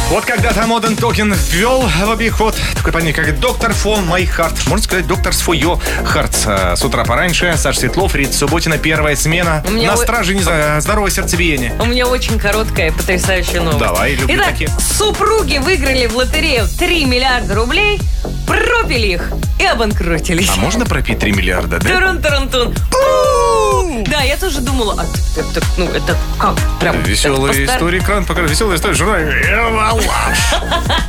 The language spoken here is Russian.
Вот когда-то Modern Talking ввел в обиход такое понятие, как доктор for my heart. Можно сказать, доктор for your heart. С утра пораньше. Саша Светлов, Рита Субботина, первая смена. На страже здоровое сердцебиение. У меня очень короткая, потрясающая новость. Давай, люблю Итак, такие. супруги выиграли в лотерею 3 миллиарда рублей, пропили их и обанкротились. А можно пропить 3 миллиарда, да? Турун-турун-тун. Да, я тоже думала, это как? Прям Веселая так история, экран покажет. Веселая история, журнал.